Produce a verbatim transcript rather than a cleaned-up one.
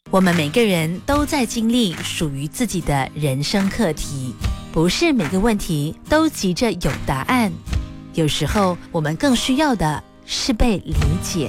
我们每个人都在经历属于自己的人生课题，不是每个问题都急着有答案，有时候我们更需要的是被理解。